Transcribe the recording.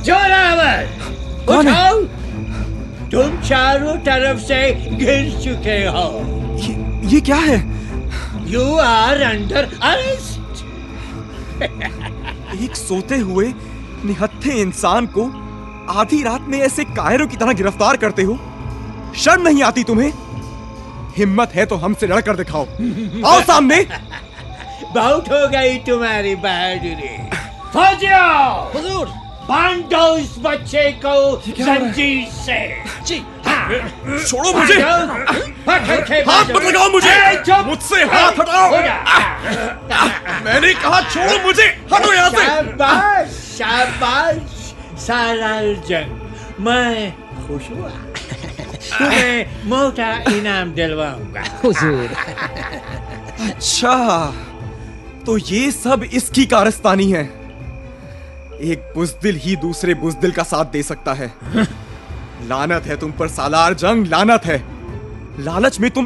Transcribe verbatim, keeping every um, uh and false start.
जोरावर उठाओ, तुम चारों तरफ से गिर चुके हो। ये, ये क्या है? You are under arrest. एक सोते हुए निहत्थे इंसान को आधी रात में ऐसे कायरों की तरह गिरफ्तार करते हो? शर्म नहीं आती तुम्हें? हिम्मत है तो हमसे लड़कर दिखाओ, आओ सामने। बहुत हो गई तुम्हारी बहादुरी। फौजियों, हुजूर, बांध दो इस बच्चे को जंजीर से। जी। छोड़ो मुझे, हाथ मत लगाओ मुझे, मुझसे हाथ हटाओ। मैंने कहा छोड़ो मुझे, हटो यहाँ से। शाबाश शाबाश सालार जंग, मैं खुश हुआ। तुम्हें मोटा इनाम दिलवाऊंगा। हुजूर। अच्छा, तो ये सब इसकी कारस्तानी है। एक बुज़दिल ही दूसरे बुज़दिल का साथ दे सकता है। लानत है तुम पर सालार जंग, लानत है। लालच में तुम